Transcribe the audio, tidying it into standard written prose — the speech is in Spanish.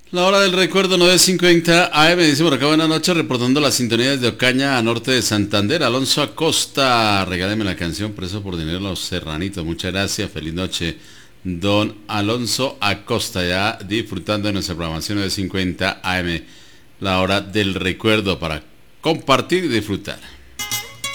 La hora del recuerdo 9:50 AM, dice por acá, buenas noches, reportando las sintonías de Ocaña a norte de Santander. Alonso Acosta, regáleme la canción Preso por Dinero Los Serranitos. Muchas gracias, feliz noche, don Alonso Acosta, ya disfrutando de nuestra programación 9:50 AM, la hora del recuerdo para compartir y disfrutar.